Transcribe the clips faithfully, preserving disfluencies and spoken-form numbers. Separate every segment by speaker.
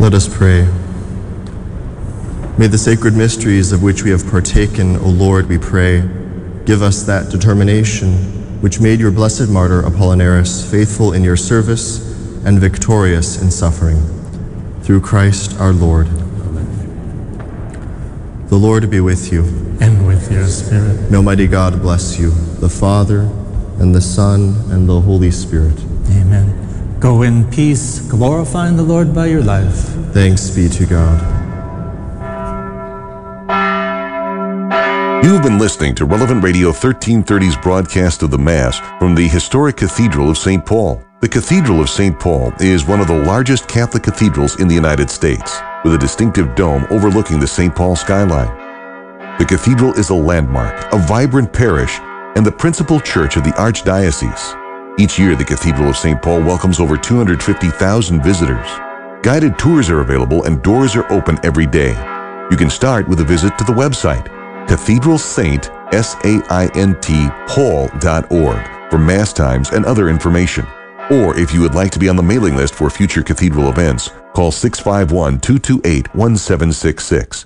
Speaker 1: Let us pray. May the sacred mysteries of which we have partaken, O Lord, we pray, give us that determination which made your blessed martyr Apollinaris faithful in your service and victorious in suffering. Through Christ our Lord. Amen. The Lord be with you.
Speaker 2: And with your spirit.
Speaker 1: May Almighty God bless you, the Father, and the Son, and the Holy Spirit.
Speaker 2: Amen. Go in peace, glorifying the Lord by your life.
Speaker 1: Thanks be to God.
Speaker 3: You've been listening to Relevant Radio thirteen thirty's broadcast of the Mass from the historic Cathedral of Saint Paul. The Cathedral of Saint Paul is one of the largest Catholic cathedrals in the United States, with a distinctive dome overlooking the Saint Paul skyline. The cathedral is a landmark, a vibrant parish, and the principal church of the Archdiocese. Each year, the Cathedral of Saint Paul welcomes over two hundred fifty thousand visitors. Guided tours are available and doors are open every day. You can start with a visit to the website, cathedral saint paul dot org, for Mass times and other information. Or if you would like to be on the mailing list for future cathedral events, call six five one, two two eight, one seven six six.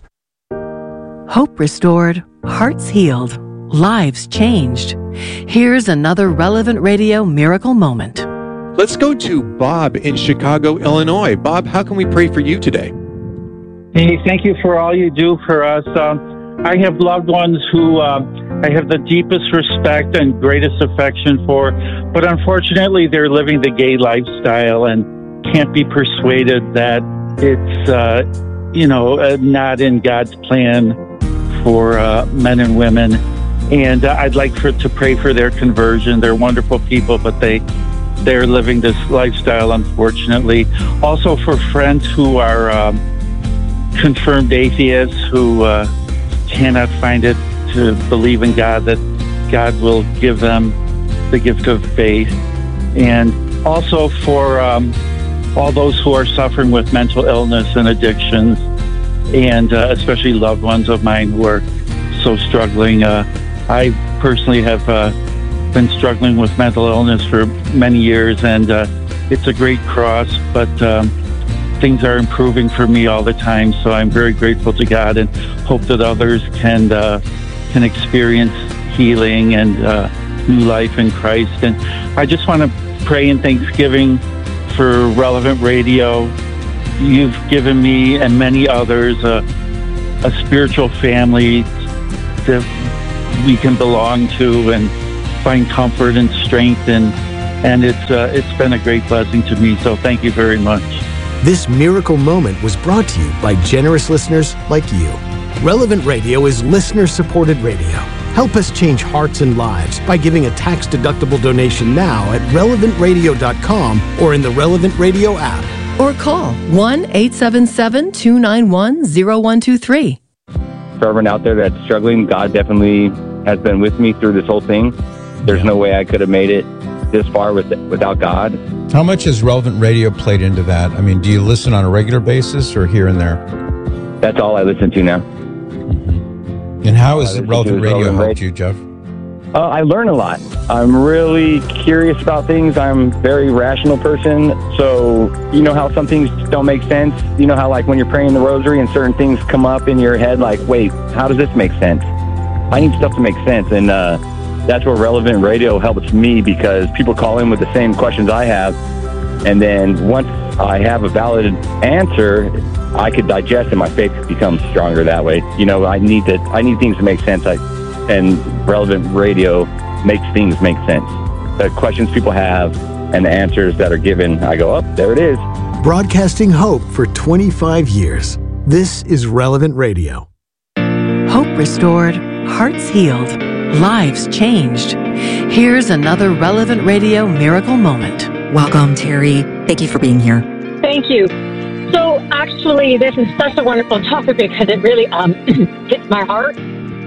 Speaker 4: Hope restored, hearts healed, lives changed. Here's another Relevant Radio miracle moment.
Speaker 5: Let's go to Bob in Chicago, Illinois. Bob, how can we pray for you today?
Speaker 6: Hey, thank you for all you do for us. Um, I have loved ones who uh, I have the deepest respect and greatest affection for, but unfortunately they're living the gay lifestyle and can't be persuaded that it's, uh, you know, uh, not in God's plan for uh, men and women. And uh, I'd like for to pray for their conversion. They're wonderful people, but they, they're living this lifestyle, unfortunately. Also for friends who are um, confirmed atheists who uh, cannot find it to believe in God, that God will give them the gift of faith. And also for um, all those who are suffering with mental illness and addictions, and uh, especially loved ones of mine who are so struggling. Uh, I personally have uh, been struggling with mental illness for many years, and uh, it's a great cross, but um, things are improving for me all the time, so I'm very grateful to God and hope that others can uh, can experience healing and uh, new life in Christ. And I just want to pray in thanksgiving for Relevant Radio. You've given me and many others a, a spiritual family that we can belong to and find comfort and strength in, and it's uh, it's been a great blessing to me, so thank you very much.
Speaker 7: This miracle moment was brought to you by generous listeners like you. Relevant Radio is listener-supported radio. Help us change hearts and lives by giving a tax-deductible donation now at relevant radio dot com or in the Relevant Radio app.
Speaker 4: Or call one eight seven seven, two nine one, zero one two three.
Speaker 8: For everyone out there that's struggling, God definitely has been with me through this whole thing. There's no way I could have made it this far with, without God.
Speaker 9: How much has Relevant Radio played into that? I mean, do you listen on a regular basis or here and there?
Speaker 8: That's all I listen to now.
Speaker 9: Mm-hmm. And how has Relevant Radio
Speaker 8: Relevant
Speaker 9: helped
Speaker 8: Radio.
Speaker 9: you, Jeff?
Speaker 8: Uh, I learn a lot. I'm really curious about things. I'm a very rational person. So, you know how some things don't make sense? You know how, like, when you're praying the rosary and certain things come up in your head, like, wait, how does this make sense? I need stuff to make sense. And uh, that's where Relevant Radio helps me, because people call in with the same questions I have. And then once I have a valid answer, I could digest and my faith becomes stronger that way. You know, I need to, I need things to make sense. I, and Relevant Radio makes things make sense. The questions people have and the answers that are given, I go, oh, there it is.
Speaker 7: Broadcasting hope for twenty-five years. This is Relevant Radio.
Speaker 4: Hope restored, hearts healed, lives changed. Here's another Relevant Radio miracle moment.
Speaker 10: Welcome, Terry. Thank you for being here.
Speaker 11: Thank you. So actually, this is such a wonderful topic because it really um, hits my heart.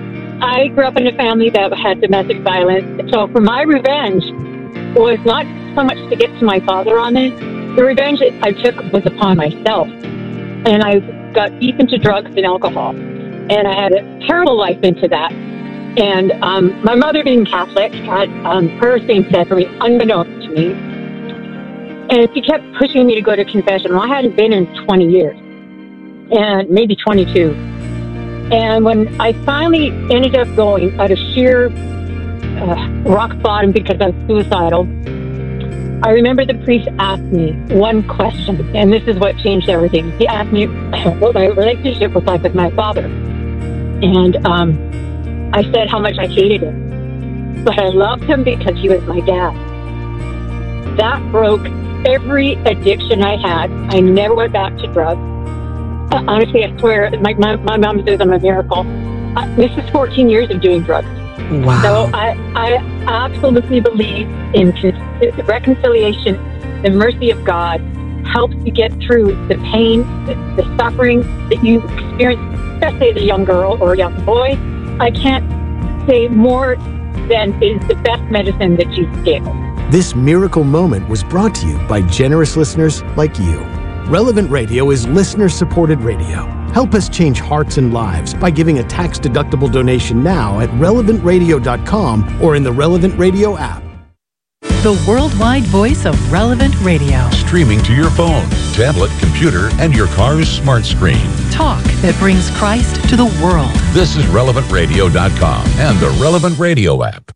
Speaker 11: I grew up in a family that had domestic violence. So for my revenge was not so much to get to my father on it. The revenge I took was upon myself. And I got deep into drugs and alcohol. And I had a terrible life into that. And um, my mother, being Catholic, had um, her same said for me, unbeknownst to me. And he kept pushing me to go to confession. Well, I hadn't been in twenty years, and maybe twenty-two. And when I finally ended up going out of sheer uh, rock bottom because I was suicidal, I remember the priest asked me one question, and this is what changed everything. He asked me what my relationship was like with my father. And um, I said how much I hated him. But I loved him because he was my dad. That broke every addiction I had. I never went back to drugs. Uh, honestly, I swear, my, my, my mom says I'm a miracle. Uh, this is fourteen years of doing drugs.
Speaker 12: Wow.
Speaker 11: So I, I absolutely believe in con- reconciliation. The mercy of God helps you get through the pain, the, the suffering that you experience, especially as a young girl or a young boy. I can't say more than is the best medicine that Jesus gave us.
Speaker 7: This miracle moment was brought to you by generous listeners like you. Relevant Radio is listener-supported radio. Help us change hearts and lives by giving a tax-deductible donation now at relevant radio dot com or in the Relevant Radio app.
Speaker 4: The worldwide voice of Relevant Radio.
Speaker 13: Streaming to your phone, tablet, computer, and your car's smart screen.
Speaker 4: Talk that brings Christ to the world.
Speaker 13: This is relevant radio dot com and the Relevant Radio app.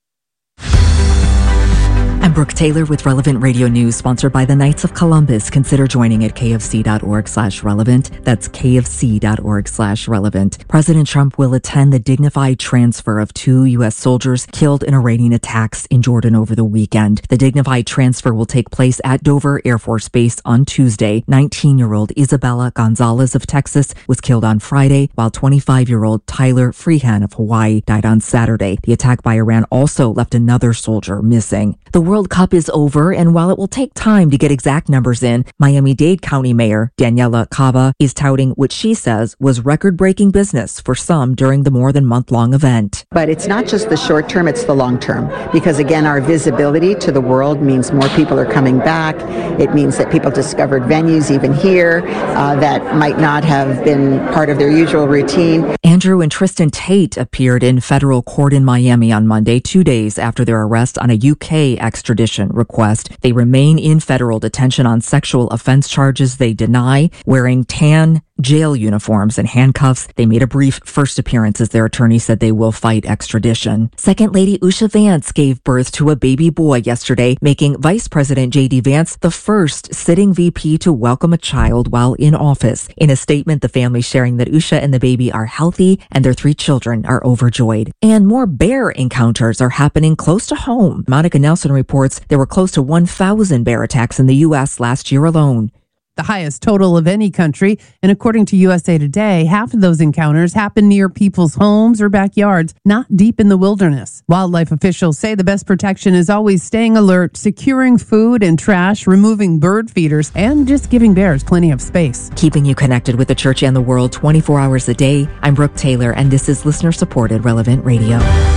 Speaker 10: I'm Brooke Taylor with Relevant Radio News, sponsored by the Knights of Columbus. Consider joining at kfc.org slash relevant. That's kfc.org slash relevant. President Trump will attend the dignified transfer of two U S soldiers killed in Iranian attacks in Jordan over the weekend. The dignified transfer will take place at Dover Air Force Base on Tuesday. nineteen-year-old Isabella Gonzalez of Texas was killed on Friday, while twenty-five-year-old Tyler Freehan of Hawaii died on Saturday. The attack by Iran also left another soldier missing. The World Cup is over, and while it will take time to get exact numbers in, Miami-Dade County Mayor Daniela Cava is touting what she says was record-breaking business for some during the more than month-long event.
Speaker 12: But it's not just the short term, it's the long term. Because again, our visibility to the world means more people are coming back. It means that people discovered venues even here uh, that might not have been part of their usual routine.
Speaker 10: Andrew and Tristan Tate appeared in federal court in Miami on Monday, two days after their arrest on a U K extradition request. They remain in federal detention on sexual offense charges they deny, wearing tan jail uniforms and handcuffs. They made a brief first appearance as their attorney said they will fight extradition. Second Lady Usha Vance gave birth to a baby boy yesterday, making Vice President J D Vance the first sitting V P to welcome a child while in office. In a statement, the family sharing that Usha and the baby are healthy and their three children are overjoyed. And more bear encounters are happening close to home. Monica Nelson reports there were close to one thousand bear attacks in the U S last year alone.
Speaker 14: The highest total of any country, and according to U S A Today, half of those encounters happen near people's homes or backyards, not deep in the wilderness. Wildlife officials say the best protection is always staying alert, securing food and trash, removing bird feeders, and just giving bears plenty of space.
Speaker 10: Keeping you connected with the church and the world twenty-four hours a day, I'm Brooke Taylor, and this is listener-supported Relevant Radio.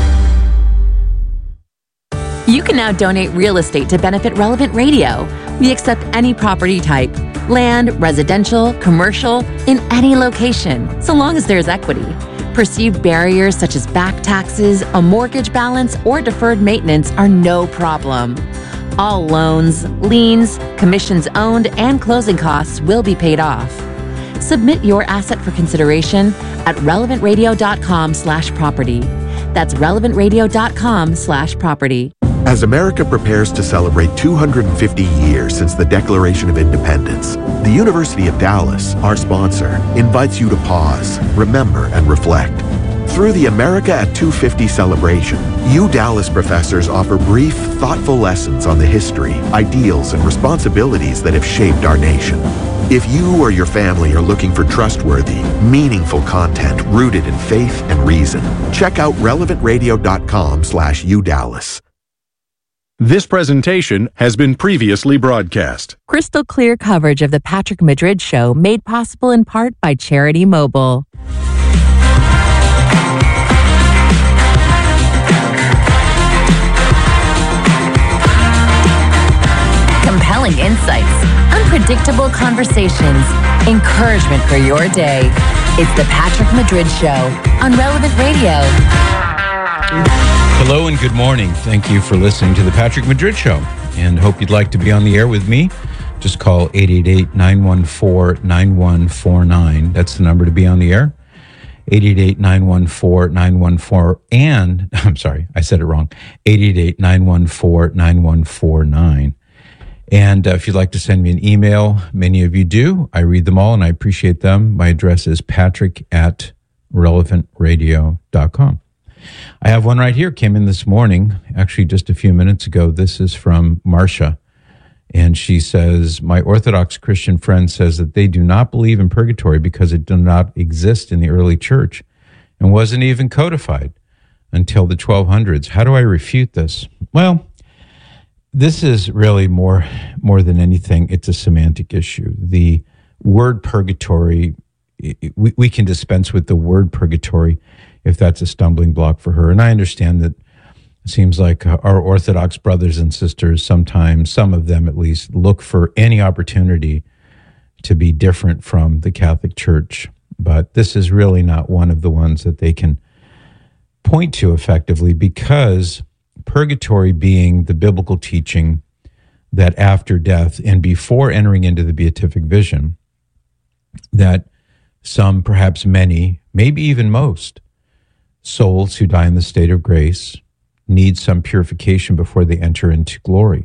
Speaker 15: You can now donate real estate to benefit Relevant Radio. We accept any property type, land, residential, commercial, in any location, so long as there's equity. Perceived barriers such as back taxes, a mortgage balance, or deferred maintenance are no problem. All loans, liens, commissions owned, and closing costs will be paid off. Submit your asset for consideration at relevant radio dot com slash property. That's relevant radio dot com slash property.
Speaker 16: As America prepares to celebrate two hundred fifty years since the Declaration of Independence, the University of Dallas, our sponsor, invites you to pause, remember, and reflect. Through the America at two fifty celebration, U Dallas professors offer brief, thoughtful lessons on the history, ideals, and responsibilities that have shaped our nation. If you or your family are looking for trustworthy, meaningful content rooted in faith and reason, check out relevant radio dot com slash U Dallas.
Speaker 17: This presentation has been previously broadcast.
Speaker 15: Crystal clear coverage of the Patrick Madrid Show made possible in part by Charity Mobile. Compelling insights, unpredictable conversations, encouragement for your day. It's the Patrick Madrid Show on Relevant Radio.
Speaker 9: Hello and good morning. Thank you for listening to the Patrick Madrid Show. and hope you'd like to be on the air with me. Just call eight eight eight, nine one four, nine one four nine. That's the number to be on the air. eight eight eight, nine one four, nine one four and, I'm sorry, I said it wrong, eight eight eight, nine one four, nine one four nine. And uh, if you'd like to send me an email, many of you do. I read them all and I appreciate them. My address is patrick at relevant radio dot com. I have one right here, came in this morning, actually just a few minutes ago. This is from Marcia. And she says, my Orthodox Christian friend says that they do not believe in purgatory because it did not exist in the early church and wasn't even codified until the twelve hundreds. How do I refute this? Well, this is really more, more than anything, it's a semantic issue. The word purgatory, we, we can dispense with the word purgatory if that's a stumbling block for her. And I understand that it seems like our Orthodox brothers and sisters, sometimes, some of them at least, look for any opportunity to be different from the Catholic Church. But this is really not one of the ones that they can point to effectively, because purgatory being the biblical teaching that after death and before entering into the beatific vision, that some, perhaps many, maybe even most, souls who die in the state of grace need some purification before they enter into glory.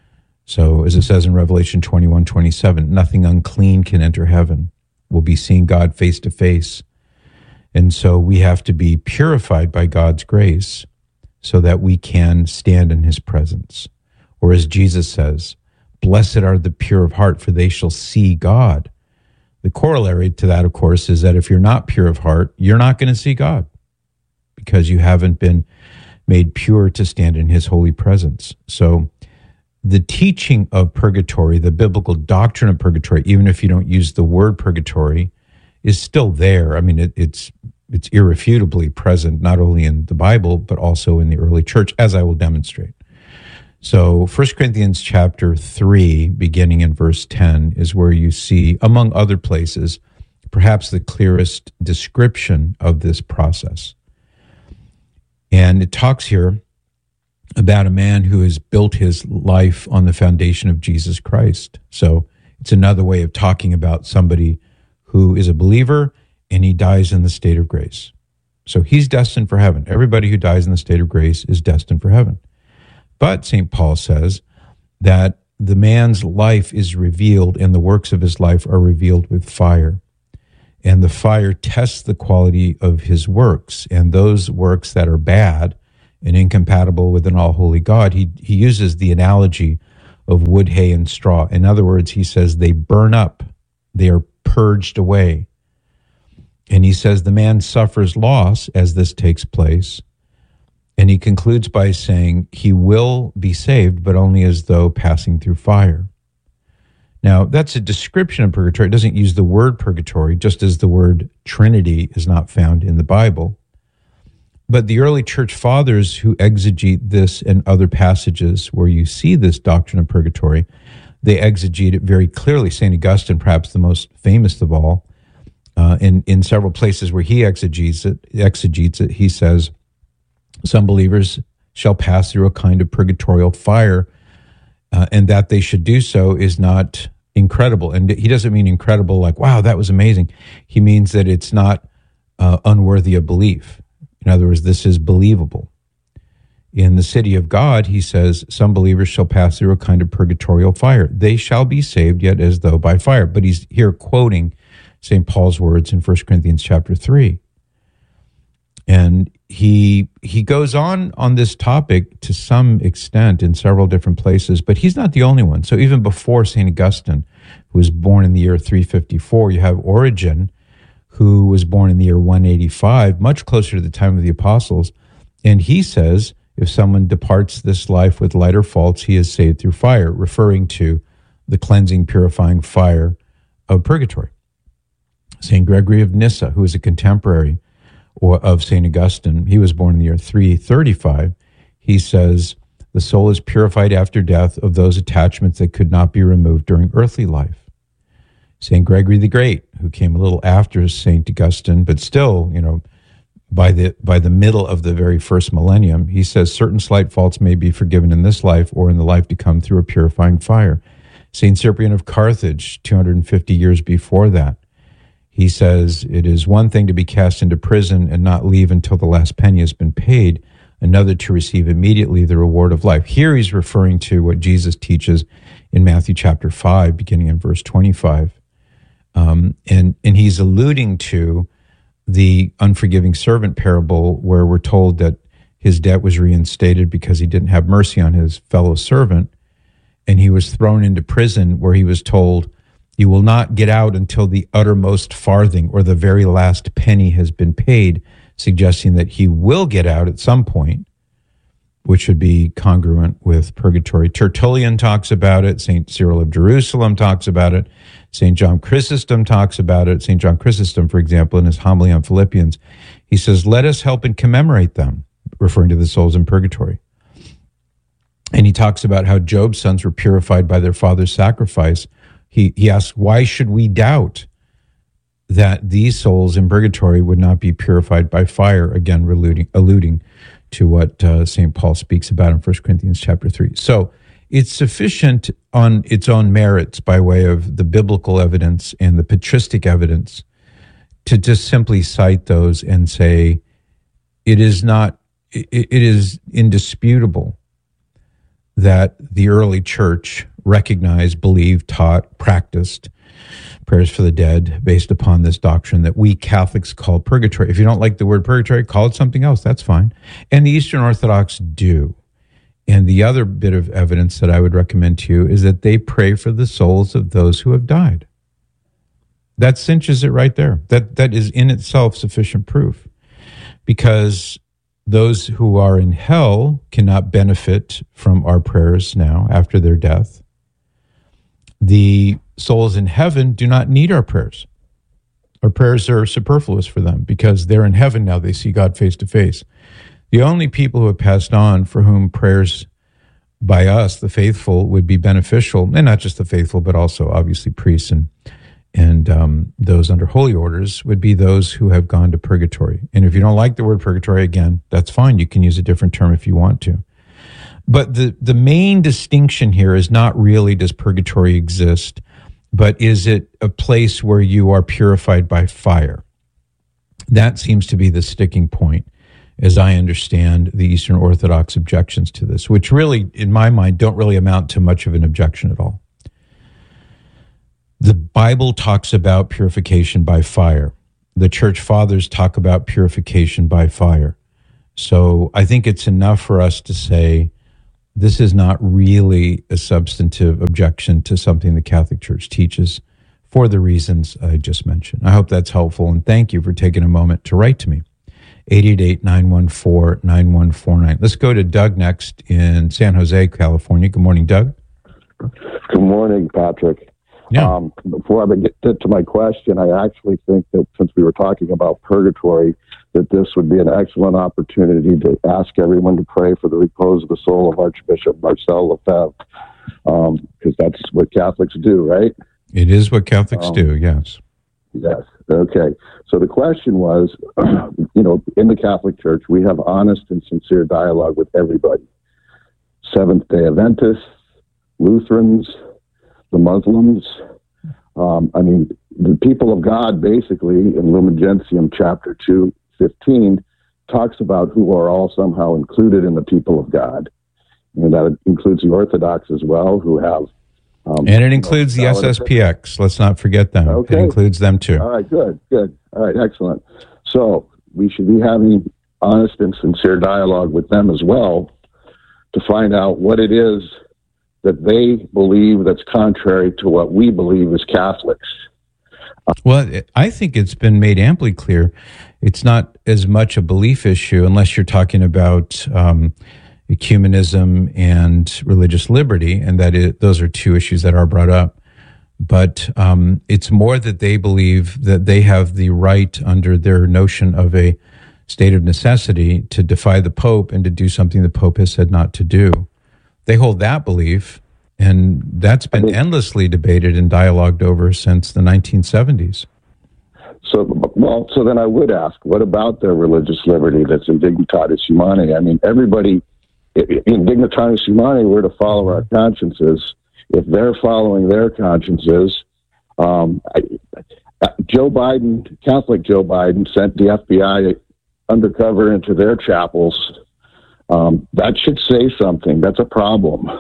Speaker 9: So as it says in Revelation twenty-one, twenty-seven, nothing unclean can enter heaven. We'll be seeing God face to face. And so we have to be purified by God's grace so that we can stand in his presence. Or as Jesus says, blessed are the pure of heart, for they shall see God. The corollary to that, of course, is that if you're not pure of heart, you're not going to see God because you haven't been made pure to stand in his holy presence. So the teaching of purgatory, the biblical doctrine of purgatory, even if you don't use the word purgatory, is still there. I mean, it, it's it's irrefutably present, not only in the Bible, but also in the early church, as I will demonstrate. So First Corinthians chapter three, beginning in verse ten, is where you see, among other places, perhaps the clearest description of this process. And it talks here about a man who has built his life on the foundation of Jesus Christ. So it's another way of talking about somebody who is a believer and he dies in the state of grace. So he's destined for heaven. Everybody who dies in the state of grace is destined for heaven. But Saint Paul says that the man's life is revealed and the works of his life are revealed with fire. And the fire tests the quality of his works. And those works that are bad and incompatible with an all-holy God, he, he uses the analogy of wood, hay, and straw. In other words, he says they burn up. They are purged away. And he says the man suffers loss as this takes place. And he concludes by saying he will be saved, but only as though passing through fire. Now, that's a description of purgatory. It doesn't use the word purgatory, just as the word Trinity is not found in the Bible. But the early church fathers who exegete this and other passages where you see this doctrine of purgatory, they exegete it very clearly. Saint Augustine, perhaps the most famous of all, uh, in, in several places where he exegetes it, exegetes it, he says, some believers shall pass through a kind of purgatorial fire, Uh, and that they should do so is not incredible. And he doesn't mean incredible like, wow, that was amazing. He means that it's not uh, unworthy of belief. In other words, this is believable. In the city of God, he says, some believers shall pass through a kind of purgatorial fire. They shall be saved, yet as though by fire. But he's here quoting Saint Paul's words in First Corinthians chapter three. And he he goes on on this topic to some extent in several different places, but he's not the only one. So even before Saint Augustine, who was born in the year three fifty-four, you have Origen, who was born in the year one eighty-five, much closer to the time of the apostles. And he says, if someone departs this life with lighter faults, he is saved through fire, referring to the cleansing, purifying fire of purgatory. Saint Gregory of Nyssa, who is a contemporary or of Saint Augustine, he was born in the year three thirty-five. He says, the soul is purified after death of those attachments that could not be removed during earthly life. Saint Gregory the Great, who came a little after Saint Augustine, but still, you know, by the by the middle of the very first millennium, he says certain slight faults may be forgiven in this life or in the life to come through a purifying fire. Saint Cyprian of Carthage, two hundred fifty years before that, he says, it is one thing to be cast into prison and not leave until the last penny has been paid, another to receive immediately the reward of life. Here he's referring to what Jesus teaches in Matthew chapter five, beginning in verse twenty-five. Um, and, and he's alluding to the unforgiving servant parable, where we're told that his debt was reinstated because he didn't have mercy on his fellow servant, and he was thrown into prison where he was told, you will not get out until the uttermost farthing or the very last penny has been paid, suggesting that he will get out at some point, which would be congruent with purgatory. Tertullian talks about it. Saint Cyril of Jerusalem talks about it. Saint John Chrysostom talks about it. Saint John Chrysostom, for example, in his homily on Philippians, he says, let us help and commemorate them, referring to the souls in purgatory. And he talks about how Job's sons were purified by their father's sacrifice. He, he asks, why should we doubt that these souls in purgatory would not be purified by fire? Again, alluding, alluding to what uh, Saint Paul speaks about in First Corinthians chapter three. So it's sufficient on its own merits by way of the biblical evidence and the patristic evidence to just simply cite those and say it is not, it, it is indisputable that the early church recognized, believed, taught, practiced prayers for the dead based upon this doctrine that we Catholics call purgatory. If you don't like the word purgatory, call it something else. That's fine. And the Eastern Orthodox do. And the other bit of evidence that I would recommend to you is that they pray for the souls of those who have died. That cinches it right there. That that is in itself sufficient proof. Because those who are in hell cannot benefit from our prayers now after their death. The souls in heaven do not need our prayers. Our prayers are superfluous for them because they're in heaven now. They see God face to face. The only people who have passed on for whom prayers by us, the faithful, would be beneficial, and not just the faithful, but also obviously priests and and um, those under holy orders, would be those who have gone to purgatory. And if you don't like the word purgatory, again, that's fine. You can use a different term if you want to. But the, the main distinction here is not really does purgatory exist, but is it a place where you are purified by fire? That seems to be the sticking point, as I understand the Eastern Orthodox objections to this, which really, in my mind, don't really amount to much of an objection at all. The Bible talks about purification by fire. The Church Fathers talk about purification by fire. So I think it's enough for us to say this is not really a substantive objection to something the Catholic Church teaches for the reasons I just mentioned. I hope that's helpful, and thank you for taking a moment to write to me. eight eight eight, nine one four, nine one four nine. Let's go to Doug next in San Jose, California. Good morning, Doug.
Speaker 18: Good morning, Patrick.
Speaker 9: Yeah.
Speaker 18: Um, before I get to, to my question, I actually think that since we were talking about purgatory, that this would be an excellent opportunity to ask everyone to pray for the repose of the soul of Archbishop Marcel Lefebvre, because um, that's what Catholics do, right?
Speaker 9: It is what Catholics um, do, yes.
Speaker 18: Yes. Okay. So the question was, you know, in the Catholic Church, we have honest and sincere dialogue with everybody. Seventh-day Adventists, Lutherans, the Muslims. Um, I mean, the people of God, basically, in Lumen Gentium chapter two, fifteen, talks about who are all somehow included in the people of God. And that includes the Orthodox as well, who have Um,
Speaker 9: and it includes the S S P X. Let's not forget them.
Speaker 18: Okay.
Speaker 9: It includes them too.
Speaker 18: All right, good, good. All right, excellent. So we should be having honest and sincere dialogue with them as well to find out what it is that they believe that's contrary to what we believe as Catholics.
Speaker 9: Well, I think it's been made amply clear. It's not as much a belief issue unless you're talking about um, ecumenism and religious liberty, and that is, those are two issues that are brought up. But um, it's more that they believe that they have the right under their notion of a state of necessity to defy the Pope and to do something the Pope has said not to do. They hold that belief, and that's been endlessly debated and dialogued over since the nineteen seventies.
Speaker 18: So, well, so then I would ask, what about their religious liberty that's in Dignitatis Humanae? I mean, everybody in Dignitatis Humanae, we're to follow our consciences. If they're following their consciences, um, I, Joe Biden, Catholic Joe Biden, sent the F B I undercover into their chapels. Um, that should say something. That's a problem.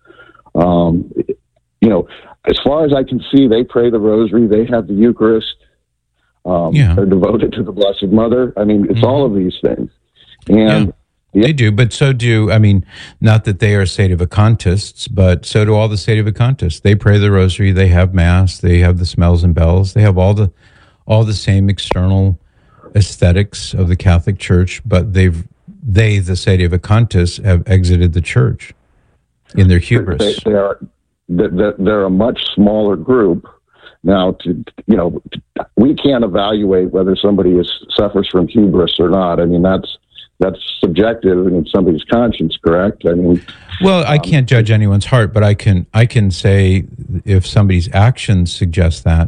Speaker 18: Um, you know, as far as I can see, they pray the rosary. They have the Eucharist. Um, yeah. They're devoted to the Blessed Mother. I mean, it's mm-hmm. all of these things. And
Speaker 9: yeah. They do, but so do, I mean, not that they are Sedevacantists, but so do all the Sedevacantists. They pray the rosary, they have Mass, they have the smells and bells, they have all the all the same external aesthetics of the Catholic Church, but they've, they, the Sedevacantists, have exited the Church in their hubris.
Speaker 18: They, they are, they're, they're a much smaller group. Now, to, you know, we can't evaluate whether somebody is, suffers from hubris or not. I mean, that's, That's subjective and it's somebody's conscience, correct? I mean,
Speaker 9: well, I can't judge anyone's heart, but I can I can say if somebody's actions suggest that.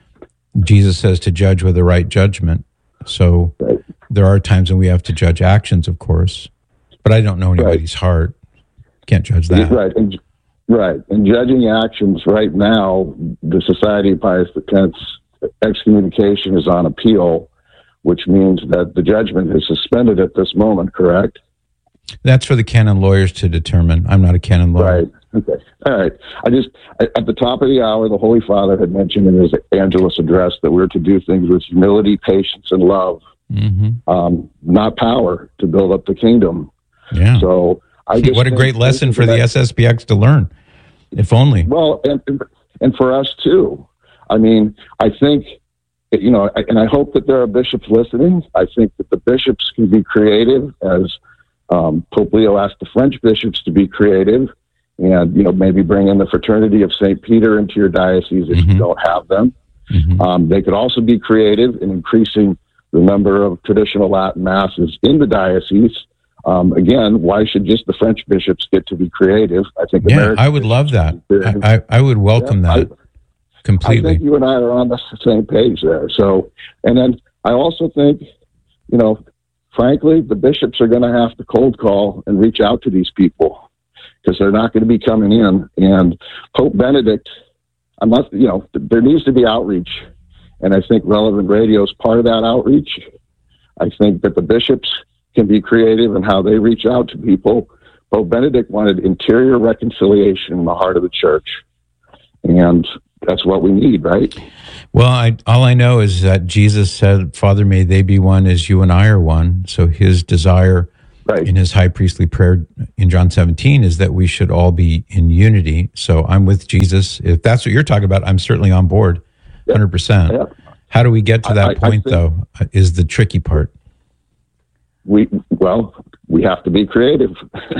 Speaker 9: Jesus says to judge with the right judgment. So right. There are times when we have to judge actions, of course, but I don't know anybody's right. heart. Can't judge that.
Speaker 18: Right, and, right. And judging actions right now, the Society of Pius X's excommunication is on appeal, which means that the judgment is suspended at this moment, correct?
Speaker 9: That's for the canon lawyers to determine. I'm not a canon lawyer.
Speaker 18: Right. Okay. All right. I just, at the top of the hour, the Holy Father had mentioned in his Angelus address that we're to do things with humility, patience, and love, mm-hmm. um, not power, to build up the kingdom.
Speaker 9: Yeah.
Speaker 18: So I just
Speaker 9: what a great lesson for the S S P X to learn, if only.
Speaker 18: Well, and, and for us too. I mean, I think, you know, and I hope that there are bishops listening. I think that the bishops can be creative, as um, Pope Leo asked the French bishops to be creative, and, you know, maybe bring in the Fraternity of Saint Peter into your diocese if mm-hmm. you don't have them. Mm-hmm. Um, they could also be creative in increasing the number of traditional Latin masses in the diocese. Um, again, why should just the French bishops get to be creative? I think.
Speaker 9: Yeah,
Speaker 18: American
Speaker 9: I would love that. I, I, I would welcome yeah, that. I, Completely.
Speaker 18: I think you and I are on the same page there. So, and then I also think, you know, frankly, the bishops are going to have to cold call and reach out to these people because they're not going to be coming in. And Pope Benedict, I must, you know, there needs to be outreach. And I think Relevant Radio is part of that outreach. I think that the bishops can be creative in how they reach out to people. Pope Benedict wanted interior reconciliation in the heart of the church. And that's what we need, right?
Speaker 9: Well, I, all I know is that Jesus said, Father, may they be one as you and I are one. So his desire right. in his high priestly prayer in John seventeen is that we should all be in unity. So I'm with Jesus. If that's what you're talking about, I'm certainly on board, one hundred percent. Yeah. How do we get to that I, point, I though, is the tricky part.
Speaker 18: We Well, we have to be creative.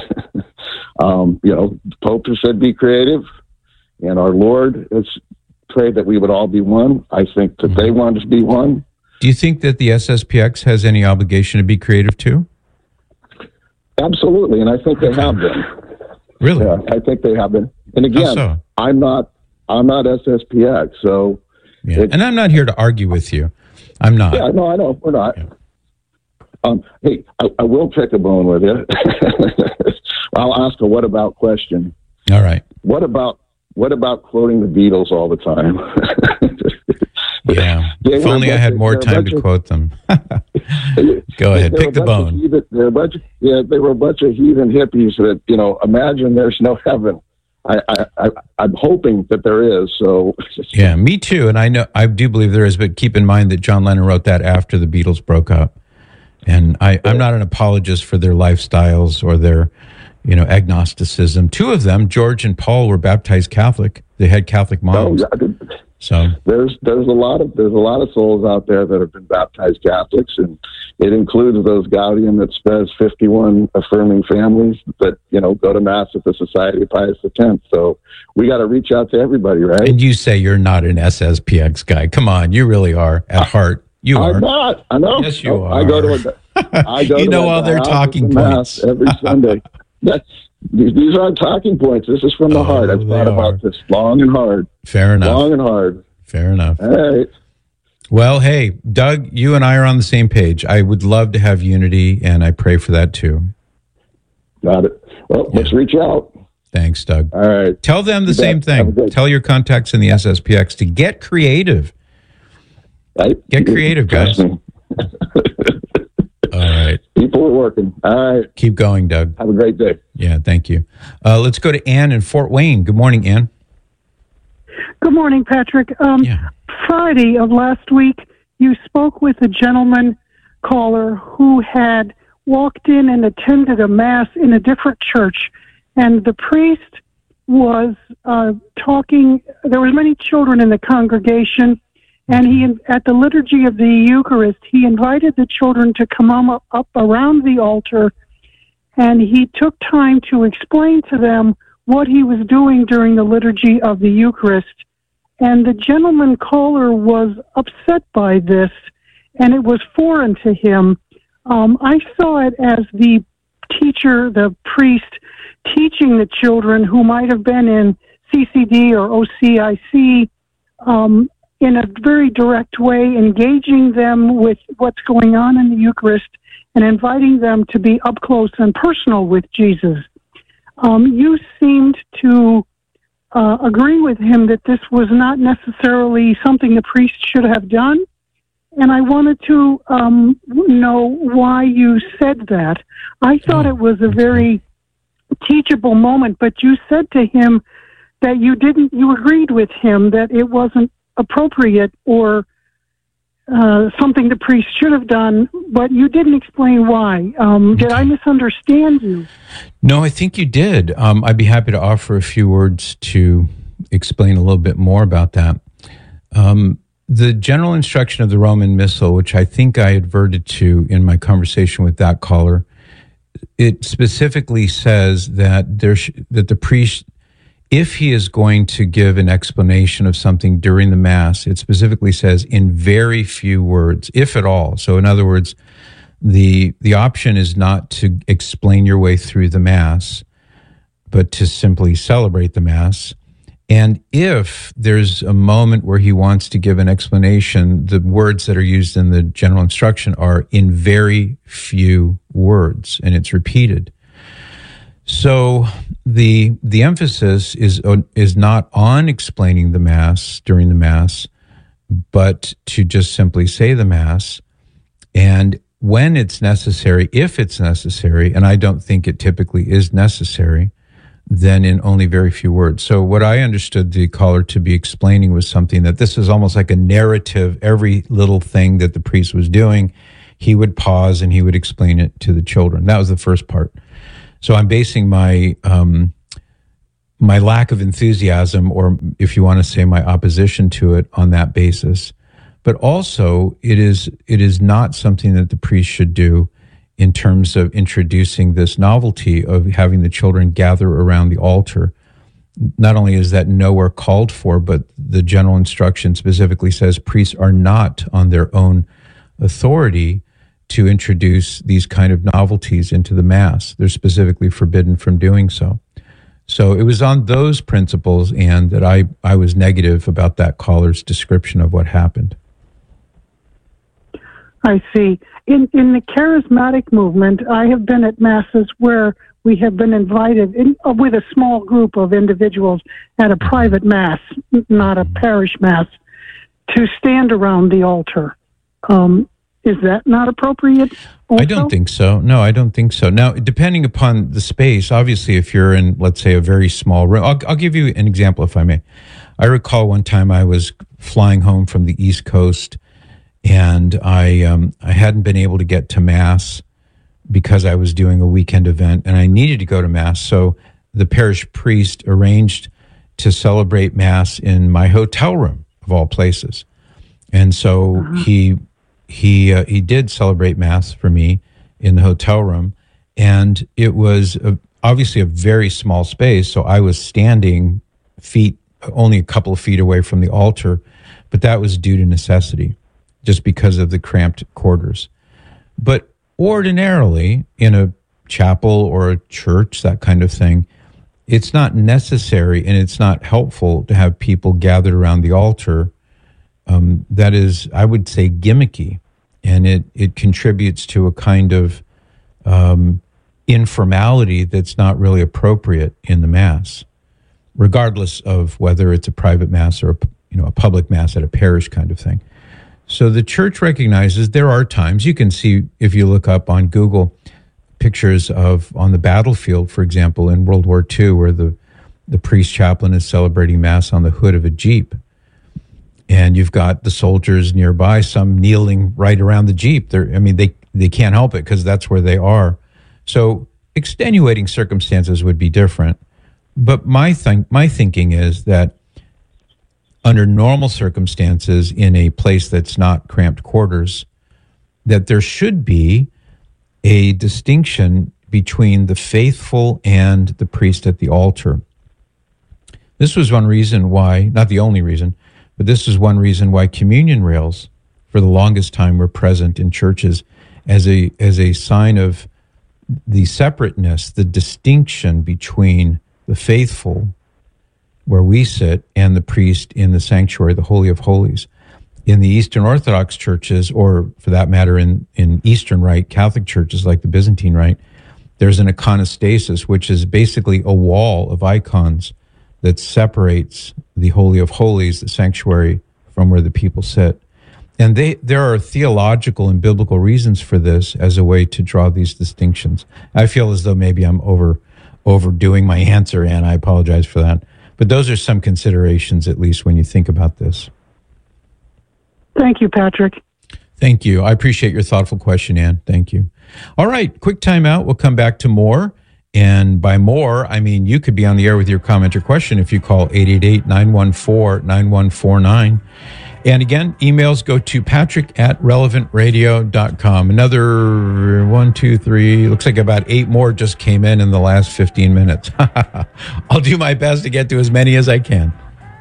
Speaker 18: um, you know, the Pope has said be creative. And our Lord has prayed that we would all be one. I think that mm-hmm. they want to be one.
Speaker 9: Do you think that the S S P X has any obligation to be creative too?
Speaker 18: Absolutely, and I think they have been.
Speaker 9: Really?
Speaker 18: Yeah, I think they have been. And again, so? I'm not, I'm not S S P X, so.
Speaker 9: Yeah. And I'm not here to argue with you. I'm not.
Speaker 18: Yeah, no, I know we're not. Yeah. Um, hey, I, I will pick a bone with you. I'll ask a what about question.
Speaker 9: All right.
Speaker 18: What about? What about quoting the Beatles all the time?
Speaker 9: Yeah. If only I had more time to quote them. Go ahead, pick the bone.
Speaker 18: Heathen, they're a bunch of, yeah, they were a bunch of heathen hippies that, you know, imagine there's no heaven. I, I, I, I'm hoping that there is. So
Speaker 9: yeah, me too. And I know, I do believe there is, but keep in mind that John Lennon wrote that after the Beatles broke up. And I, I'm not an apologist for their lifestyles or their, you know, agnosticism. Two of them, George and Paul, were baptized Catholic. They had Catholic moms. Oh, yeah. So
Speaker 18: there's there's a lot of there's a lot of souls out there that have been baptized Catholics, and it includes those Gaudium et Spes fifty-one affirming families that, you know, go to Mass at the Society of Pius X. So we got to reach out to everybody, right?
Speaker 9: And you say you're not an S S P X guy. Come on, you really are at heart. You
Speaker 18: I'm
Speaker 9: are.
Speaker 18: not. I know.
Speaker 9: Yes, you are.
Speaker 18: I go to a. I go
Speaker 9: you
Speaker 18: to
Speaker 9: know
Speaker 18: a,
Speaker 9: all their talking points
Speaker 18: every Sunday. That's, these aren't talking points. This is from the oh, heart. I've thought are. about this long and hard.
Speaker 9: Fair enough.
Speaker 18: Long and hard.
Speaker 9: Fair enough.
Speaker 18: All right.
Speaker 9: Well, hey, Doug, you and I are on the same page. I would love to have unity, and I pray for that too.
Speaker 18: Got it. Well, yeah. Let's reach out.
Speaker 9: Thanks, Doug.
Speaker 18: All right.
Speaker 9: Tell them the
Speaker 18: You
Speaker 9: same
Speaker 18: bet.
Speaker 9: thing. Tell your contacts in the S S P X to get creative.
Speaker 18: Right?
Speaker 9: Get creative, guys. All right.
Speaker 18: People are working. All right.
Speaker 9: Keep going, Doug.
Speaker 18: Have a great day.
Speaker 9: Yeah, thank you. Uh, let's go to Ann in Fort Wayne. Good morning, Ann.
Speaker 19: Good morning, Patrick. Um, Friday of last week, you spoke with a gentleman caller who had walked in and attended a mass in a different church, and the priest was uh, talking. There were many children in the congregation, and he, at the liturgy of the Eucharist, he invited the children to come up, up around the altar, and he took time to explain to them what he was doing during the liturgy of the Eucharist. And the gentleman caller was upset by this, and it was foreign to him. Um, I saw it as the teacher, the priest, teaching the children who might have been in C C D or O C I C um, in a very direct way, engaging them with what's going on in the Eucharist and inviting them to be up close and personal with Jesus. Um, you seemed to uh, agree with him that this was not necessarily something the priest should have done. And I wanted to um, know why you said that. I thought it was a very teachable moment, but you said to him that you didn't, you agreed with him that it wasn't appropriate or uh, something the priest should have done, but you didn't explain why. Um, did I misunderstand you?
Speaker 9: No, I think you did. Um, I'd be happy to offer a few words to explain a little bit more about that. Um, the general instruction of the Roman Missal, which I think I adverted to in my conversation with that caller, it specifically says that there sh- that the priest, if he is going to give an explanation of something during the Mass, it specifically says in very few words, if at all. So in other words, the the option is not to explain your way through the Mass, but to simply celebrate the Mass. And if there's a moment where he wants to give an explanation, the words that are used in the general instruction are in very few words, and it's repeated. So the the emphasis is is not on explaining the Mass during the Mass, but to just simply say the Mass. And when it's necessary, if it's necessary, and I don't think it typically is necessary, then in only very few words. So what I understood the caller to be explaining was something that this is almost like a narrative. Every little thing that the priest was doing, he would pause and he would explain it to the children. That was the first part. So I'm basing my um, my lack of enthusiasm, or if you want to say my opposition to it, on that basis. But also, it is it is not something that the priest should do in terms of introducing this novelty of having the children gather around the altar. Not only is that nowhere called for, but the general instruction specifically says priests are not on their own authority to introduce these kind of novelties into the Mass. They're specifically forbidden from doing so. So it was on those principles, and that I, I was negative about that caller's description of what happened.
Speaker 19: I see. In in the charismatic movement, I have been at masses where we have been invited in, uh, with a small group of individuals at a private mass, not a parish mass, to stand around the altar. Um, is that not appropriate also?
Speaker 9: I don't think so. No, I don't think so. Now, depending upon the space, obviously, if you're in, let's say, a very small room, I'll, I'll give you an example, if I may. I recall one time I was flying home from the East Coast, and I um, I hadn't been able to get to Mass because I was doing a weekend event, and I needed to go to Mass. So the parish priest arranged to celebrate Mass in my hotel room, of all places. And so uh-huh. he he uh, he did celebrate Mass for me in the hotel room, and it was a, obviously a very small space. So I was standing feet only a couple of feet away from the altar, but that was due to necessity, just because of the cramped quarters. But ordinarily, in a chapel or a church, that kind of thing, it's not necessary and it's not helpful to have people gathered around the altar um, that is, I would say, gimmicky, and it, it contributes to a kind of um, informality that's not really appropriate in the Mass, regardless of whether it's a private Mass or a, you know, a public Mass at a parish kind of thing. So the Church recognizes there are times, you can see if you look up on Google pictures of on the battlefield, for example, in World War Two, where the, the priest chaplain is celebrating Mass on the hood of a Jeep. And you've got the soldiers nearby, some kneeling right around the Jeep. They're, I mean, they, they can't help it because that's where they are. So extenuating circumstances would be different. But my th- my thinking is that under normal circumstances in a place that's not cramped quarters, that there should be a distinction between the faithful and the priest at the altar. This was one reason why, not the only reason, but this is one reason why communion rails for the longest time were present in churches as a as a sign of the separateness, the distinction between the faithful, where we sit, and the priest in the sanctuary, the Holy of Holies. In the Eastern Orthodox churches, or for that matter in, in Eastern Rite Catholic churches like the Byzantine Rite, there's an iconostasis, which is basically a wall of icons that separates the Holy of Holies, the sanctuary, from where the people sit. And they, there are theological and biblical reasons for this as a way to draw these distinctions. I feel as though maybe I'm over overdoing my answer, and I apologize for that. But those are some considerations, at least, when you think about this.
Speaker 19: Thank you, Patrick.
Speaker 9: Thank you. I appreciate your thoughtful question, Ann. Thank you. All right, quick time out. We'll come back to more. And by more, I mean you could be on the air with your comment or question if you call eight eight eight, nine one four, nine one four nine. And again, emails go to patrick at relevant radio dot com. Another one, two, three, looks like about eight more just came in in the last fifteen minutes. I'll do my best to get to as many as I can.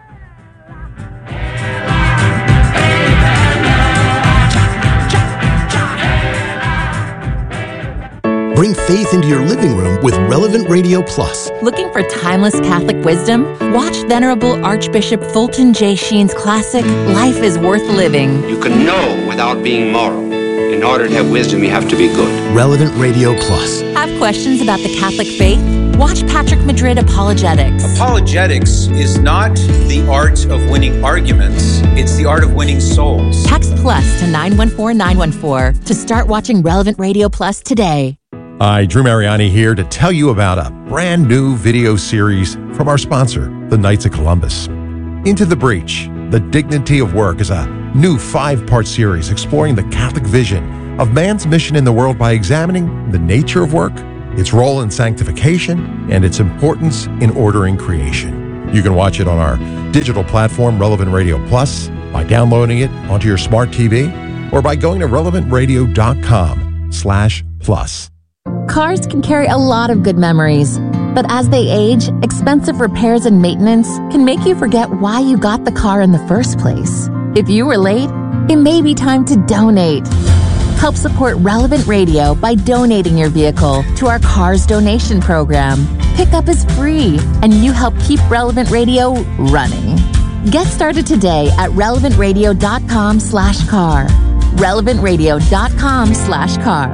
Speaker 7: Bring faith into your living room with Relevant Radio Plus.
Speaker 15: Looking for timeless Catholic wisdom? Watch Venerable Archbishop Fulton J. Sheen's classic, Life is Worth Living.
Speaker 20: You can know without being moral. In order to have wisdom, you have to be good.
Speaker 7: Relevant Radio Plus.
Speaker 15: Have questions about the Catholic faith? Watch Patrick Madrid Apologetics.
Speaker 21: Apologetics is not the art of winning arguments. It's the art of winning souls.
Speaker 15: Text plus to nine one four nine one four to start watching Relevant Radio Plus today.
Speaker 16: Hi, Drew Mariani here to tell you about a brand new video series from our sponsor, the Knights of Columbus. Into the Breach, The Dignity of Work is a new five-part series exploring the Catholic vision of man's mission in the world by examining the nature of work, its role in sanctification, and its importance in ordering creation. You can watch it on our digital platform, Relevant Radio Plus, by downloading it onto your smart T V, or by going to relevant radio dot com slash plus.
Speaker 15: Cars can carry a lot of good memories, but as they age, expensive repairs and maintenance can make you forget why you got the car in the first place. If you were late, it may be time to donate. Help support Relevant Radio by donating your vehicle to our Cars Donation Program. Pickup is free, and you help keep Relevant Radio running. Get started today at relevant radio dot com slash car. relevant radio dot com slash car.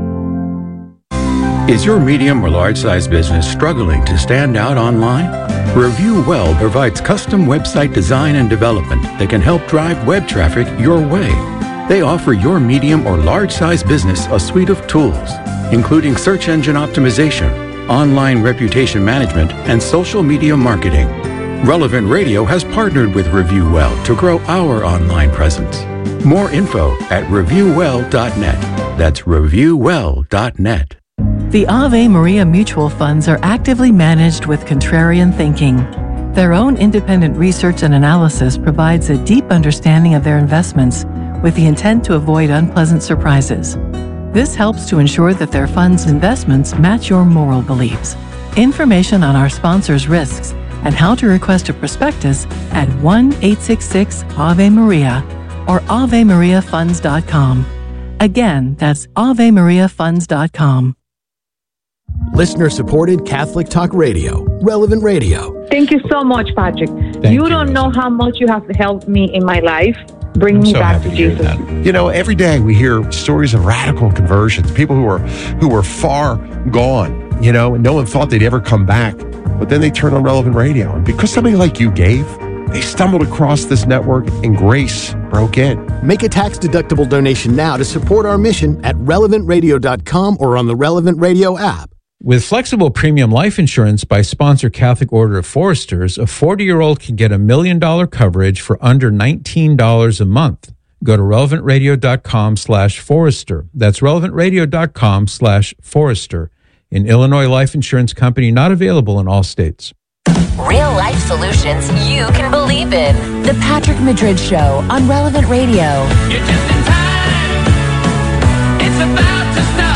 Speaker 22: Is your medium or large-size business struggling to stand out online? Review Well provides custom website design and development that can help drive web traffic your way. They offer your medium or large-size business a suite of tools, including search engine optimization, online reputation management, and social media marketing. Relevant Radio has partnered with Review Well to grow our online presence. More info at review well dot net. That's review well dot net.
Speaker 4: The Ave Maria mutual funds are actively managed with contrarian thinking. Their own independent research and analysis provides a deep understanding of their investments with the intent to avoid unpleasant surprises. This helps to ensure that their funds' investments match your moral beliefs. Information on our sponsors' risks and how to request a prospectus at one eight six six Ave Maria or ave maria funds dot com. Again, that's ave maria funds dot com.
Speaker 7: Listener-supported Catholic Talk Radio, Relevant Radio.
Speaker 23: Thank you so much, Patrick.
Speaker 9: Thank
Speaker 23: you
Speaker 9: you.
Speaker 23: don't know how much you have helped me in my life.
Speaker 1: Bring
Speaker 9: I'm
Speaker 1: me
Speaker 9: so
Speaker 1: back
Speaker 9: happy
Speaker 1: to
Speaker 9: to hear
Speaker 1: Jesus.
Speaker 9: that.
Speaker 2: You know, every day we hear stories of radical conversions, people who were who were far gone, you know, and no one thought they'd ever come back. But then they turned on Relevant Radio. And because somebody like you gave, they stumbled across this network and grace broke in.
Speaker 7: Make a tax-deductible donation now to support our mission at relevant radio dot com or on the Relevant Radio app.
Speaker 9: With flexible premium life insurance by sponsor Catholic Order of Foresters, a forty-year-old can get a million-dollar coverage for under nineteen dollars a month. Go to relevant radio dot com slash forester. That's relevant radio dot com slash forester. An Illinois life insurance company not available in all states.
Speaker 23: Real life solutions you can believe in. The Patrick Madrid Show on Relevant Radio.
Speaker 24: You're just in time. It's about to start.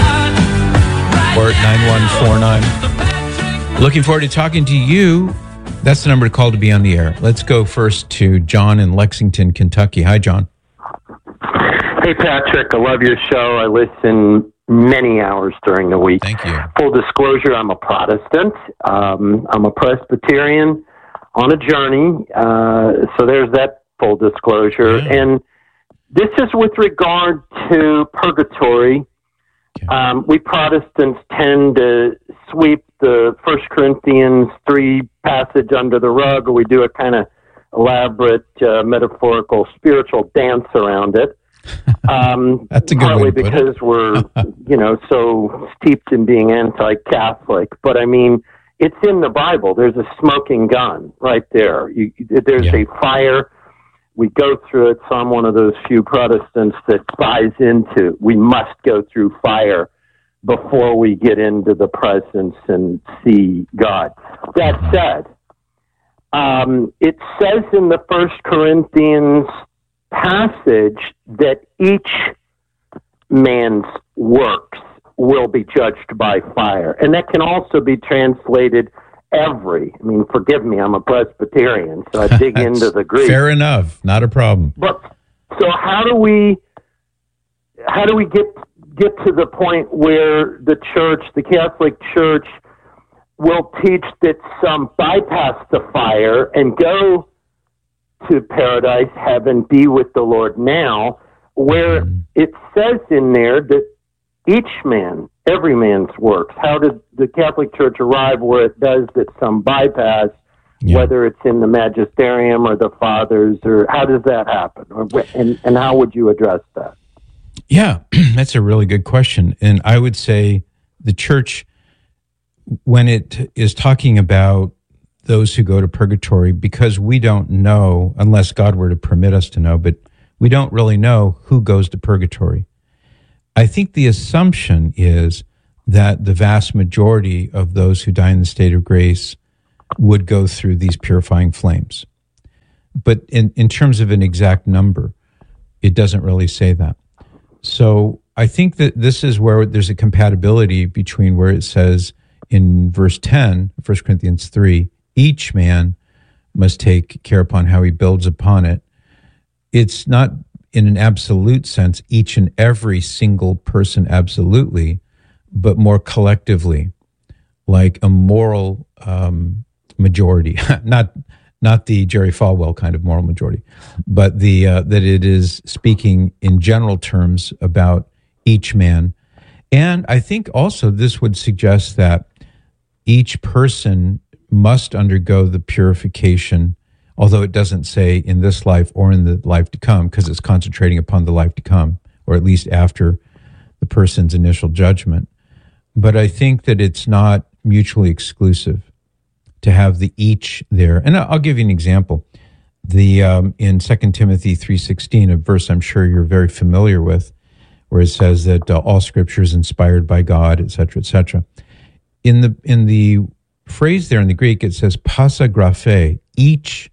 Speaker 9: Or nine one four nine. Looking forward to talking to you. That's the number to call to be on the air. Let's go first to John in Lexington, Kentucky. Hi, John.
Speaker 25: Hey, Patrick. I love your show. I listen many hours during the week.
Speaker 9: Thank you.
Speaker 25: Full disclosure, I'm a Protestant. Um, I'm a Presbyterian on a journey. Uh, so there's that full disclosure. Yeah. And this is with regard to purgatory. Um, we Protestants tend to sweep the First Corinthians three passage under the rug, or we do a kind of elaborate, uh, metaphorical, spiritual dance around it. Um,
Speaker 9: That's a good
Speaker 25: partly
Speaker 9: way to put
Speaker 25: because
Speaker 9: it.
Speaker 25: we're, you know, so steeped in being anti-Catholic. But I mean, it's in the Bible. There's a smoking gun right there. You, there's
Speaker 9: Yeah.
Speaker 25: a fire. We go through it, so I'm one of those few Protestants that buys into we must go through fire before we get into the presence and see God. That said, um, it says in the First Corinthians passage that each man's works will be judged by fire. And that can also be translated every. I mean, forgive me, I'm a Presbyterian, so I dig into the Greek.
Speaker 9: Fair enough. Not a problem.
Speaker 25: But so how do we how do we get get to the point where the church, the Catholic Church, will teach that some bypass the fire and go to paradise, heaven, be with the Lord now, where mm. it says in there that each man, every man's works. How did the Catholic Church arrive where it does that some bypass, yeah. whether it's in the magisterium or the fathers, or how does that happen? Or, and, and how would you address that?
Speaker 9: Yeah, that's a really good question. And I would say the church, when it is talking about those who go to purgatory, because we don't know, unless God were to permit us to know, but we don't really know who goes to purgatory. I think the assumption is that the vast majority of those who die in the state of grace would go through these purifying flames. But in, in terms of an exact number, it doesn't really say that. So I think that this is where there's a compatibility between where it says in verse ten, First Corinthians three, each man must take care upon how he builds upon it. It's not in an absolute sense, each and every single person absolutely, but more collectively, like a moral um, majority, not not the Jerry Falwell kind of moral majority, but the uh, that it is speaking in general terms about each man. And I think also this would suggest that each person must undergo the purification, although it doesn't say in this life or in the life to come, because it's concentrating upon the life to come, or at least after the person's initial judgment. But I think that it's not mutually exclusive to have the each there. And I'll give you an example. The um, in Second Timothy three sixteen, a verse I'm sure you're very familiar with, where it says that uh, all Scripture is inspired by God, et cetera, et cetera. In the in the phrase there in the Greek, it says pasa graphe, each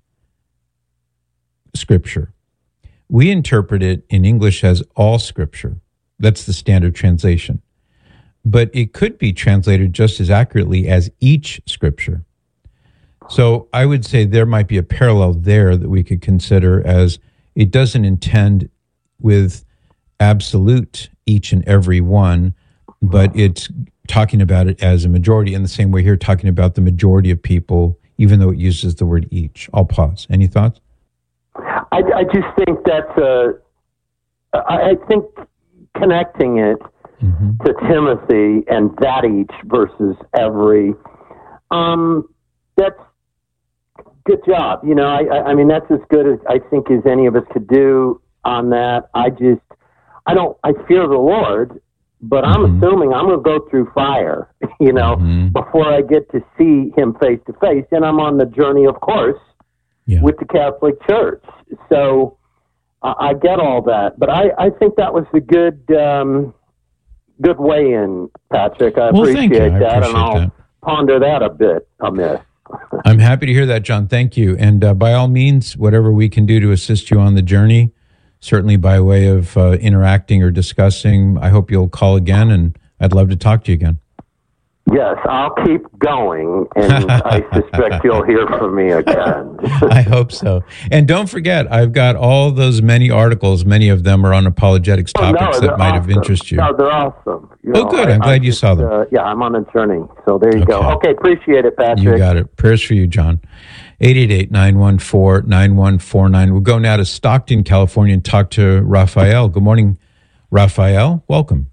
Speaker 9: Scripture. We interpret it in English as all Scripture. That's the standard translation. But it could be translated just as accurately as each Scripture. So I would say there might be a parallel there that we could consider, as it doesn't intend with absolute each and every one, but it's talking about it as a majority, in the same way here talking about the majority of people, even though it uses the word each. I'll pause. Any thoughts?
Speaker 25: I, I just think that's a. I, I think connecting it mm-hmm. to Timothy and that each versus every. Um, that's good job. You know, I, I mean, that's as good as I think as any of us could do on that. I just, I don't, I fear the Lord, but I'm mm-hmm. assuming I'm going to go through fire, you know, mm-hmm. before I get to see him face to face. And I'm on the journey, of course, yeah. with the Catholic Church. So uh, I get all that, but I, I think that was a good, um, good way in, Patrick. I
Speaker 9: well,
Speaker 25: appreciate
Speaker 9: thank you. I
Speaker 25: that.
Speaker 9: appreciate
Speaker 25: and I'll
Speaker 9: that.
Speaker 25: ponder that a bit, a bit.
Speaker 9: I'm happy to hear that, John. Thank you. And uh, by all means, whatever we can do to assist you on the journey, certainly by way of uh, interacting or discussing, I hope you'll call again, and I'd love to talk to you again.
Speaker 25: Yes, I'll keep going, and I suspect you'll hear from me again.
Speaker 9: I hope so. And don't forget, I've got all those many articles. Many of them are on apologetics topics
Speaker 25: oh, no,
Speaker 9: that might
Speaker 25: awesome.
Speaker 9: have interested you.
Speaker 25: No, they're awesome. You
Speaker 9: oh,
Speaker 25: know,
Speaker 9: good.
Speaker 25: I,
Speaker 9: I'm glad
Speaker 25: I
Speaker 9: you
Speaker 25: just,
Speaker 9: saw them.
Speaker 25: Uh, yeah, I'm on a journey. So there you
Speaker 9: okay.
Speaker 25: go. Okay, appreciate it, Patrick.
Speaker 9: You got it. Prayers for you, John. eight eight eight, nine one four, nine one four nine. We'll go now to Stockton, California, and talk to Raphael. Good morning, Raphael. Welcome.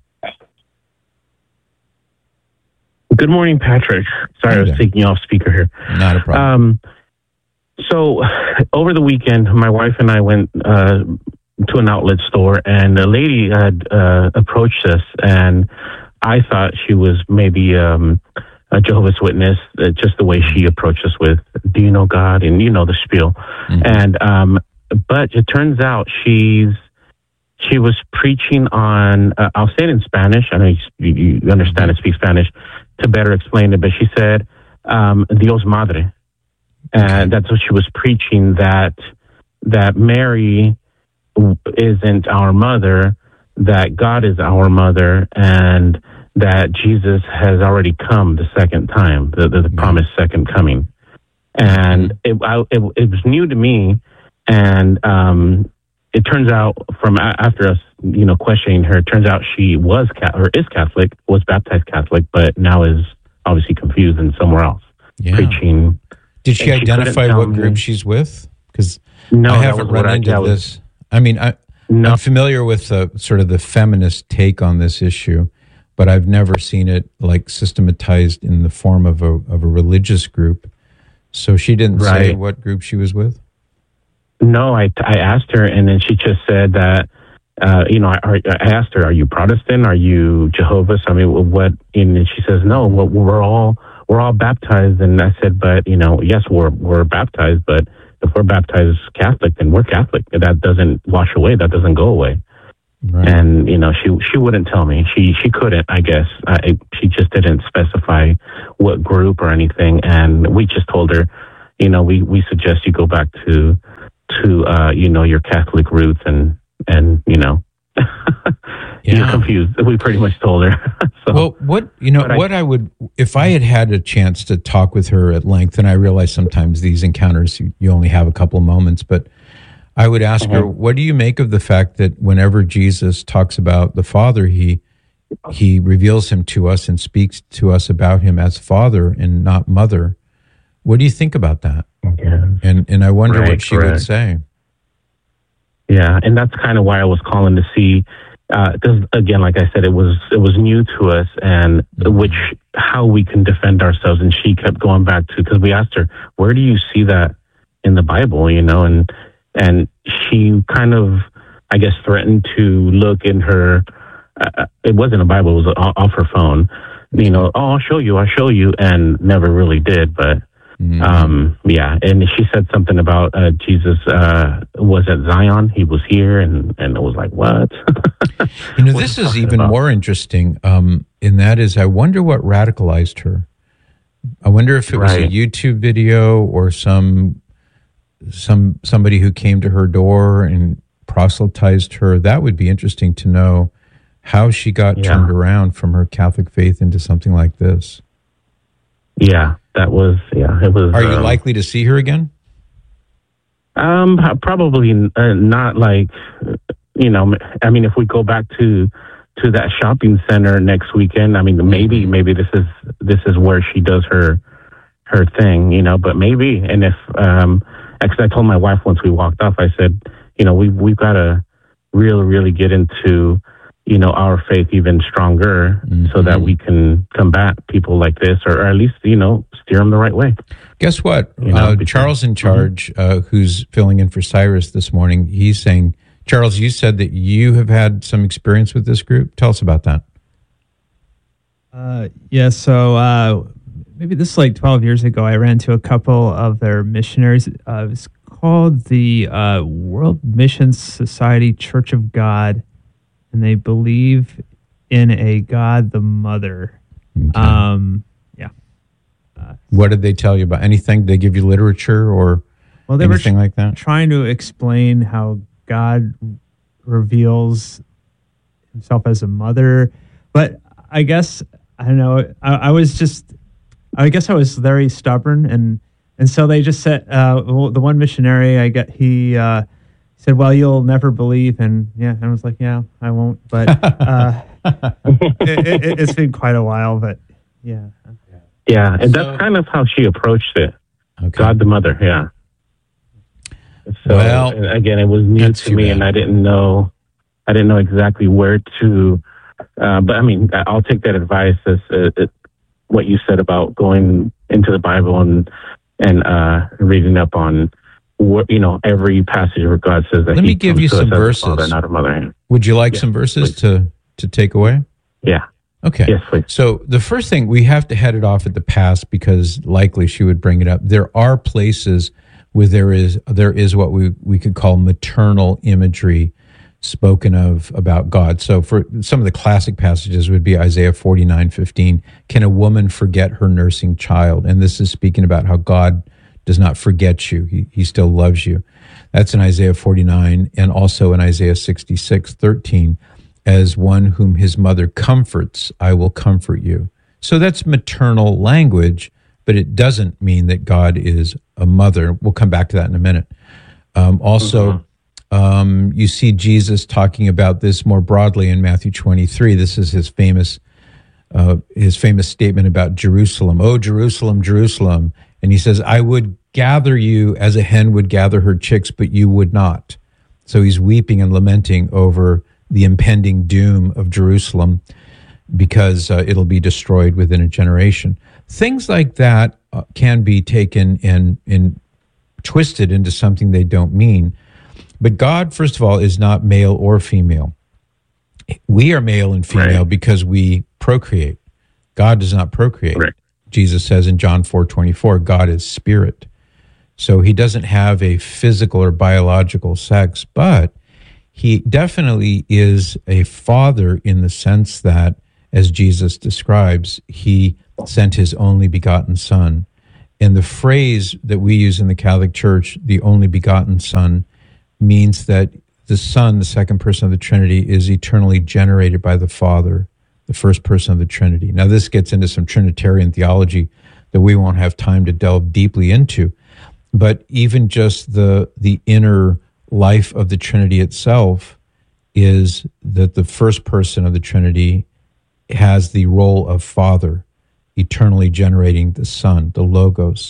Speaker 1: Good morning, Patrick. Sorry, I was taking you off speaker here.
Speaker 9: Not a problem.
Speaker 1: Um, so, over the weekend, my wife and I went uh, to an outlet store, and a lady had uh, approached us, and I thought she was maybe um, a Jehovah's Witness, uh, just the way she approached us with, "Do you know God?" and you know the spiel. Mm-hmm. And um, but it turns out she's she was preaching on. Uh, I'll say it in Spanish. I know you, you understand and speak Spanish. To better explain it, but she said, um, Dios Madre. And that's what she was preaching, that that Mary isn't our mother, that God is our mother, and that Jesus has already come the second time, the, the, the promised second coming. And it, I, it, it was new to me, and um, it turns out from after us, you know, questioning her, it turns out she was or is Catholic, was baptized Catholic, but now is obviously confused and somewhere else
Speaker 9: yeah.
Speaker 1: preaching.
Speaker 9: Did she identify what group me. she's with? Because
Speaker 1: no,
Speaker 9: I haven't run into I, this. I mean, I, no. I'm familiar with the sort of the feminist take on this issue, but I've never seen it like systematized in the form of a of a religious group. So she didn't right. say what group she was with?
Speaker 1: No, I, I asked her, and then she just said that, uh, you know, I, I asked her, are you Protestant? Are you Jehovah's? I mean, what? And she says, no, well, we're all we're all baptized. And I said, but, you know, yes, we're we're baptized, but if we're baptized Catholic, then we're Catholic. That doesn't wash away. That doesn't go away. Right. And, you know, she she wouldn't tell me. She she couldn't, I guess. I, she just didn't specify what group or anything. And we just told her, you know, we, we suggest you go back to... to, uh, you know, your Catholic roots and, and you know, yeah. you're confused. We pretty much told her. so,
Speaker 9: well, what, you know, what I, I would, if I had had a chance to talk with her at length, and I realize sometimes these encounters, you, you only have a couple of moments, but I would ask mm-hmm. her, what do you make of the fact that whenever Jesus talks about the Father, he, he reveals him to us and speaks to us about him as Father and not Mother? What do you think about that?
Speaker 1: Yeah.
Speaker 9: And and I wonder
Speaker 1: right,
Speaker 9: what she
Speaker 1: correct.
Speaker 9: would say.
Speaker 1: Yeah, and that's kind of why I was calling to see, because uh, again, like I said, it was it was new to us, and mm-hmm. which how we can defend ourselves. And she kept going back to, because we asked her, where do you see that in the Bible? You know, and and she kind of, I guess, threatened to look in her. Uh, it wasn't a Bible; it was off her phone. You know, oh, I'll show you, I'll show you, and never really did, but. Mm-hmm. Um, yeah, and she said something about uh, Jesus uh, was at Zion. He was here, and, and it was like, what?
Speaker 9: you know, this is even about? more interesting, um, and that is, I wonder what radicalized her. I wonder if it was right. a YouTube video or some some somebody who came to her door and proselytized her. That would be interesting to know how she got yeah. turned around from her Catholic faith into something like this.
Speaker 1: Yeah. That was, yeah, it was.
Speaker 9: Are you
Speaker 1: um,
Speaker 9: likely to see her again?
Speaker 1: Um, probably uh, not like, you know, I mean, if we go back to, to that shopping center next weekend, I mean, maybe, maybe this is, this is where she does her, her thing, you know, but maybe. And if, um, because I told my wife once we walked off, I said, you know, we we've got to really, really get into, you know, our faith even stronger, mm-hmm. so that we can combat people like this, or, or at least, you know, steer them the right way.
Speaker 9: Guess what?
Speaker 1: You know,
Speaker 9: uh,
Speaker 1: because,
Speaker 9: Charles in charge, mm-hmm. uh, who's filling in for Cyrus this morning, he's saying, Charles, you said that you have had some experience with this group. Tell us about that.
Speaker 3: Uh, yeah, so uh, maybe this is like twelve years ago, I ran into a couple of their missionaries. Uh, it was called the uh, World Mission Society Church of God, and they believe in a God the Mother.
Speaker 9: Okay.
Speaker 3: Um, yeah.
Speaker 9: Uh, what did they tell you about? Anything? Did they give you literature or
Speaker 3: well, they
Speaker 9: anything
Speaker 3: were tr-
Speaker 9: like that?
Speaker 3: Trying to explain how God reveals himself as a mother. But I guess, I don't know, I, I was just, I guess I was very stubborn. And, and so they just said, uh, well, the one missionary I get, he uh, said, well, you'll never believe. And yeah, I was like, yeah, I won't. But uh, it, it, it's been quite a while, but yeah.
Speaker 1: Yeah, and so, that's kind of how she approached it.
Speaker 9: Okay.
Speaker 1: God the Mother, yeah. So
Speaker 9: well,
Speaker 1: again, it was new to me, bad. and I didn't know, I didn't know exactly where to. Uh, but I mean, I'll take that advice as uh, it, what you said about going into the Bible and and uh, reading up on what, you know, every passage where God says that.
Speaker 9: Let
Speaker 1: he
Speaker 9: me give you some verses.
Speaker 1: Father, not a mother.
Speaker 9: Would you like
Speaker 1: yeah,
Speaker 9: some verses
Speaker 1: please.
Speaker 9: to to take away?
Speaker 1: Yeah.
Speaker 9: Okay.
Speaker 1: Yes, please.
Speaker 9: So the first thing, we have to head it off at the past because likely she would bring it up. There are places where there is there is what we, we could call maternal imagery spoken of about God. So for some of the classic passages would be Isaiah forty-nine fifteen. Can a woman forget her nursing child? And this is speaking about how God does not forget you. He, he still loves you. That's in Isaiah forty-nine, and also in Isaiah sixty-six thirteen. As one whom his mother comforts, I will comfort you. So that's maternal language, but it doesn't mean that God is a mother. We'll come back to that in a minute. Um, also, mm-hmm. um, you see Jesus talking about this more broadly in Matthew twenty-three. This is his famous, uh, his famous statement about Jerusalem. Oh, Jerusalem, Jerusalem. And he says, I would gather you as a hen would gather her chicks, but you would not. So he's weeping and lamenting over the impending doom of Jerusalem because uh, it'll be destroyed within a generation. Things like that uh, can be taken and, and twisted into something they don't mean. But God, first of all, is not male or female. We are male and female right. because we procreate. God does not procreate. Right. Jesus says in John four twenty-four, God is spirit. So he doesn't have a physical or biological sex, but he definitely is a father in the sense that, as Jesus describes, he sent his only begotten son. And the phrase that we use in the Catholic Church, the only begotten son, means that the Son, the second person of the Trinity, is eternally generated by the Father, the first person of the Trinity. Now, this gets into some Trinitarian theology that we won't have time to delve deeply into. But even just the the inner life of the Trinity itself is that the first person of the Trinity has the role of Father, eternally generating the Son, the Logos.